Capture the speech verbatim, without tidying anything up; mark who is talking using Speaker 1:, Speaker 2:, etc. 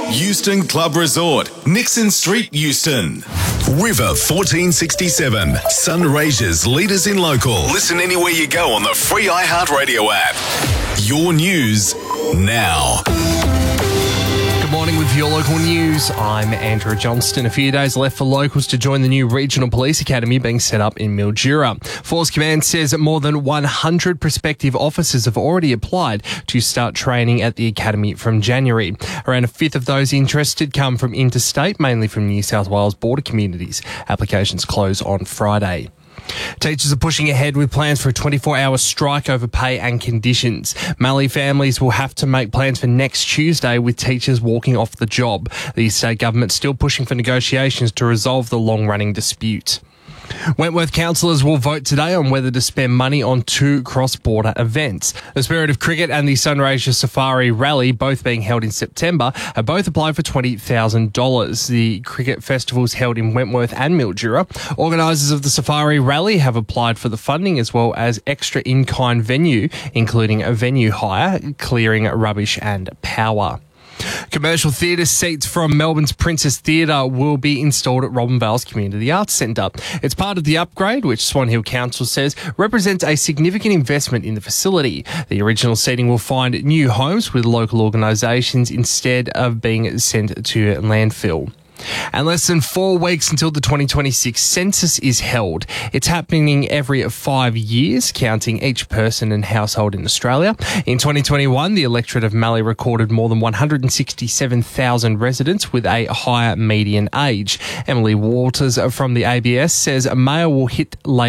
Speaker 1: Euston Club Resort, Nixon Street, Euston. River fourteen sixty-seven, Sunraysia's leaders in local. Listen anywhere you go on the free iHeartRadio app. Your news now.
Speaker 2: Good morning with your local news. I'm Andrew Johnston. A few days left for locals to join the new Regional Police Academy being set up in Mildura. Force Command says that more than one hundred prospective officers have already applied to start training at the academy from January. Around a fifth of those interested come from interstate, mainly from New South Wales border communities. Applications close on Friday. Teachers are pushing ahead with plans for a twenty-four hour strike over pay and conditions. Mallee families will have to make plans for next Tuesday with teachers walking off the job. The state government's still pushing for negotiations to resolve the long-running dispute. Wentworth councillors will vote today on whether to spend money on two cross-border events. The Spirit of Cricket and the Sunraysia Safari Rally, both being held in September, have both applied for twenty thousand dollars. The cricket festivals held in Wentworth and Mildura. Organisers of the Safari Rally have applied for the funding as well as extra in-kind venue, including a venue hire, clearing rubbish and power. Commercial theatre seats from Melbourne's Princess Theatre will be installed at Robin Vales Community Arts Centre. It's part of the upgrade, which Swan Hill Council says represents a significant investment in the facility. The original seating will find new homes with local organisations instead of being sent to landfill. And less than four weeks until the twenty twenty-six census is held. It's happening every five years, counting each person and household in Australia. In twenty twenty-one, the electorate of Mallee recorded more than one hundred sixty-seven thousand residents with a higher median age. Emily Walters from the A B S says a male will hit late